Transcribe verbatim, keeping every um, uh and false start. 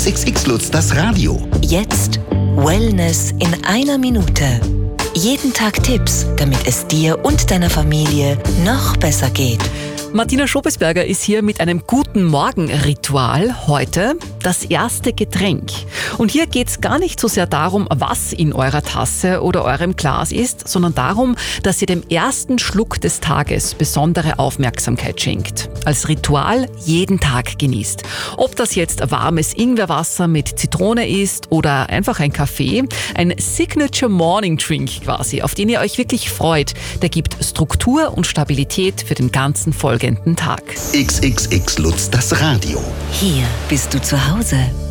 X X Lutz, das Radio. Jetzt Wellness in einer Minute. Jeden Tag Tipps, damit es dir und deiner Familie noch besser geht. Martina Schobesberger ist hier mit einem guten Morgenritual. Heute das erste Getränk. Und hier geht es gar nicht so sehr darum, was in eurer Tasse oder eurem Glas ist, sondern darum, dass ihr dem ersten Schluck des Tages besondere Aufmerksamkeit schenkt. Als Ritual jeden Tag genießt. Ob das jetzt warmes Ingwerwasser mit Zitrone ist oder einfach ein Kaffee, ein Signature Morning Drink quasi, auf den ihr euch wirklich freut. Der gibt Struktur und Stabilität für den ganzen folgenden Tag. X X X Lutz, das Radio. Hier bist du zu Hause.